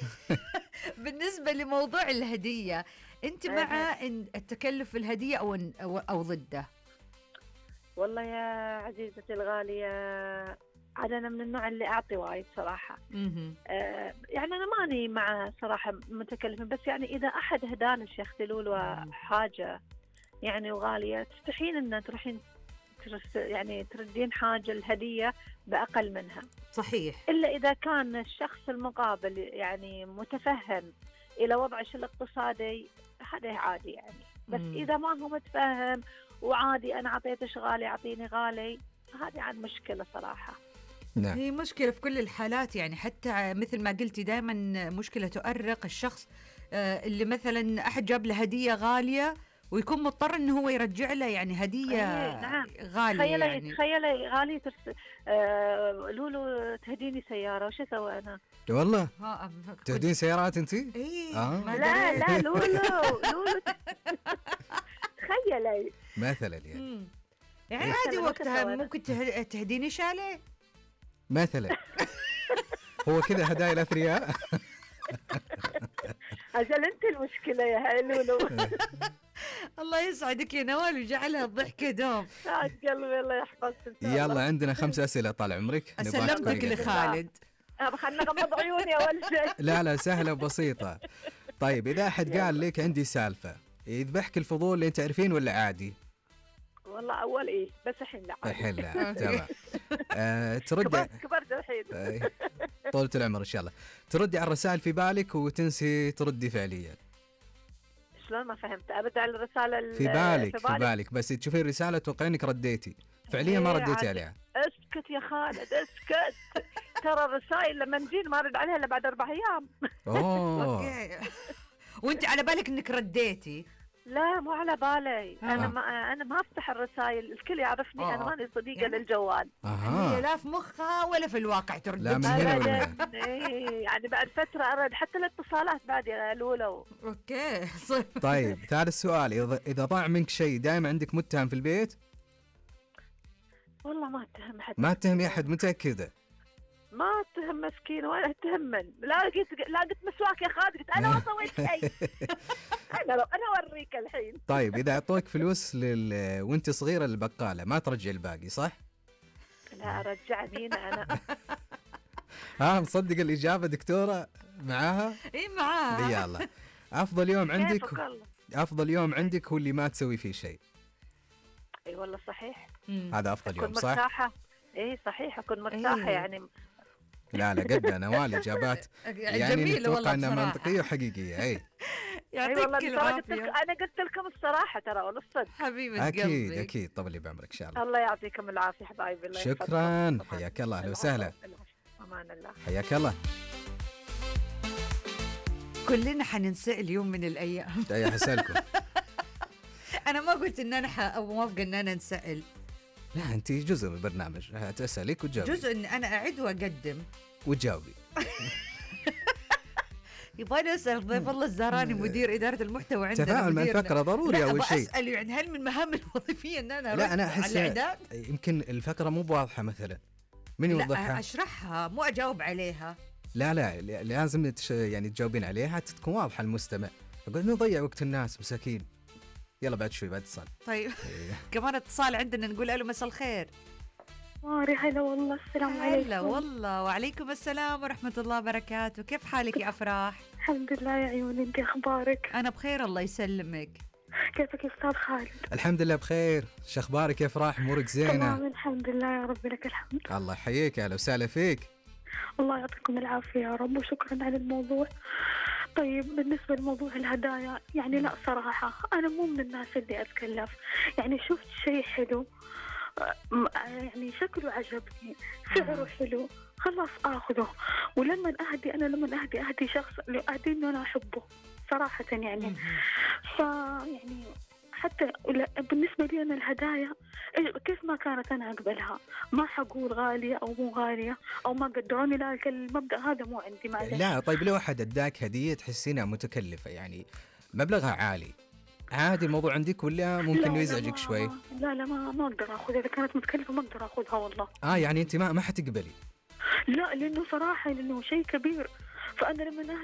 بالنسبة لموضوع الهدية، أنت مع التكلف في الهدية أو ضده؟ والله يا عزيزتي الغالية، عاد أنا من النوع اللي أعطي وايد صراحة. يعني أنا ماني مع صراحة متكلفة، بس يعني إذا أحد هدانا الشيخ دلول حاجة يعني وغالية، تستحين أن تروحين يعني تردين حاجة الهدية بأقل منها. صحيح. إلا إذا كان الشخص المقابل يعني متفهم إلى وضعش الاقتصادي، هذا عادي يعني. بس إذا ما هو متفهم وعادي أنا عطيتش غالي أعطيني غالي، هذه عاد مشكلة صراحة. نعم. هي مشكلة في كل الحالات يعني، حتى مثل ما قلتي دائما مشكلة تؤرق الشخص اللي مثلا أحد جاب له هدية غالية ويكون مضطر إنه هو يرجع له يعني هدية نعم. غالية. يعني تخيلي غالية لولو تهديني سيارة، وش أسوي أنا؟ والله تهدين سيارات أنت؟ إيه لا لولو تخيلي مثلا يعني عادي وقتها ممكن تهديني شاليه مثلا. هو كذا هدايا الأثرياء. أجل أنت المشكلة يا هاي لولو. الله يسعدك يا نوال ويجعلها الضحكة دوم. سعد قلبي، الله يحفظك. يلا عندنا 5 أسئلة طال عمرك. سلمتك لخالد. خلنا غمض عيوني أول شيء. لا سهلة وبسيطة. طيب إذا أحد قال لك عندي سالفة، يذبحك الفضول اللي أنت تعرفين ولا عادي؟ والله أول إيه، بس الحين لا. الحين لا. تمام. تردي كبرت الحين. طولة العمر إن شاء الله. تردي على الرسائل في بالك وتنسي تردي فعليا. شلون ما فهمت؟ أرد على الرسالة في بالك بس تشوفين الرسالة توقعين إنك رديتي فعليا ما رديتي عليها. اسكت يا خالد اسكت. ترى الرسائل لما نجين ما أرد عليها إلا بعد 4 أيام. أوه. وانت على بالك انك رديتي؟ لا مو على بالي. انا ما افتح الرسائل، الكل يعرفني. انا ماني صديقه يعني للجوال. هي لا في مخها ولا في الواقع ترد. لا من هنا يعني بعد فتره ارد حتى الاتصالات بعد يا لولو. اوكي. طيب ثالث سؤال، اذا ضاع منك شيء دائما عندك متهم في البيت؟ والله ما اتهم حد. ما اتهمي احد؟ متاكده؟ ما اتهم مسكين ولا اتهم من. لا قلت مسواك يا خالد، قلت انا ما سويت شيء. انا اوريك الحين. طيب اذا اعطوك فلوس وانت صغيره للبقاله، ما ترجع الباقي صح؟ لا رجعني انا. مصدق الاجابه دكتوره معاها؟ اي معاها. يلا. افضل يوم عندك هو اللي ما تسوي فيه شيء. اي والله صحيح. هذا افضل يوم صح؟ مرتاحه. اي صحيح اكون مرتاحه يعني. لا قد نوال اجابات يعني اتوقع انها منطقيه وحقيقيه. اي يعطيك العافيه. انا قلت لكم الصراحه ترى والصدق. حبيبه قلبي. اكيد طولي بعمرك ان شاء الله. الله يعطيكم العافيه حبايبي. الله شكرا. حياك الله. اهلا وسهلا. امان الله. حياك الله. كلنا حننسأل يوم من الايام. يا حسالكم. انا ما قلت ان انا موافقه ان انا نسأل. لا انت جزء من البرنامج، هتسألك وتجاوبي. جزء ان انا اعد واقدم وتجاوبي. يبغى اسال ضيف الله الزهراني مدير اداره المحتوى عندنا. تفاعل مع الفقره ضروري اول شيء. اسال يعني هل من مهام الوظيفيه ان انا لا انا احس يمكن الفقره مو بواضحه مثلا. من يوضحها؟ لا اشرحها مو اجاوب عليها. لا لازم يعني تجاوبين عليها تكون واضحه المستمع. اقول نضيع وقت الناس مساكين. يلا بعد شوي بعد اتصال. طيب. كمان اتصال عندنا نقول الو مساء الخير. هلا والله. السلام عليكم. هلا والله وعليكم السلام ورحمة الله وبركاته. كيف حالك يا أفراح؟ الحمد لله يا عيوني، انت اخبارك؟ أنا بخير الله يسلمك. كيفك يا أستاذ خالد؟ الحمد لله بخير. شو أخبارك يا أفراح؟ أمورك زينة؟ تمام الحمد لله يا رب لك الحمد. الله يحييك. أهلا وسهلا فيك. الله يعطيكم العافية يا رب وشكرا على الموضوع. طيب بالنسبة لموضوع الهدايا يعني لا صراحة أنا مو من الناس اللي أتكلف. يعني شفت شيء حلو يعني شكله عجبني سعره حلو خلاص أخذه. ولما أهدي شخص أهدي إنه أنا أحبه صراحة يعني. يعني حتى بالنسبة لي أنا الهدايا كيف ما كانت أنا أقبلها، ما حقول غالية أو مو غالية أو ما قدروني. لا المبدأ هذا مو عندي معلش. لا طيب لو أحد أداك هدية تحسينها متكلفة يعني مبلغها عالي، عادي الموضوع عندك ولا ممكن إنه يزعجك شوي؟ لا ما أقدر أخذها. إذا كانت متكلفة ما أقدر أخذها والله. يعني أنت ما حتقبلي؟ لا لأنه صراحة لأنه شيء كبير. فأنا لما